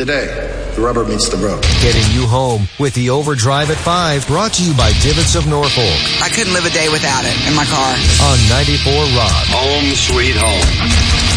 Today, the rubber meets the road. Getting you home with the Overdrive at 5, brought to you by Divots of Norfolk. I couldn't live a day without it in my car. On 94 Rock. Home sweet home.